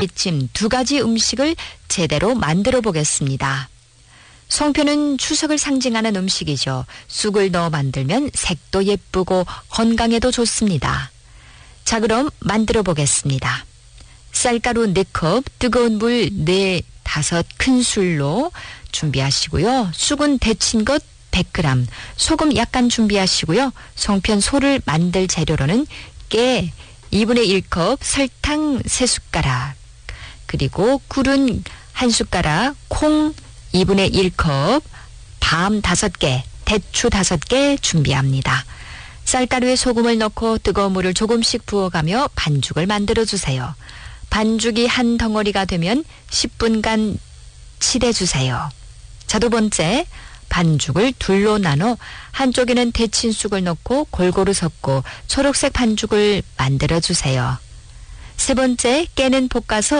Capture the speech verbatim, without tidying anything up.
아침 두 가지 음식을 제대로 만들어 보겠습니다. 송편은 추석을 상징하는 음식이죠. 쑥을 넣어 만들면 색도 예쁘고 건강에도 좋습니다. 자, 그럼 만들어 보겠습니다. 쌀가루 네 컵, 뜨거운 물 네, 다섯 큰술로 준비하시고요. 쑥은 데친 것 백 그램, 소금 약간 준비하시고요. 송편 소를 만들 재료로는 깨 이분의 일 컵, 설탕 세 숟가락, 그리고 꿀은 한 숟가락, 콩 이분의 일 컵, 밤 다섯 개, 대추 다섯 개 준비합니다. 쌀가루에 소금을 넣고 뜨거운 물을 조금씩 부어가며 반죽을 만들어주세요. 반죽이 한 덩어리가 되면 십 분간 칠해주세요. 자, 두 번째, 반죽을 둘로 나눠 한쪽에는 데친 쑥을 넣고 골고루 섞고 초록색 반죽을 만들어주세요. 세 번째, 깨는 볶아서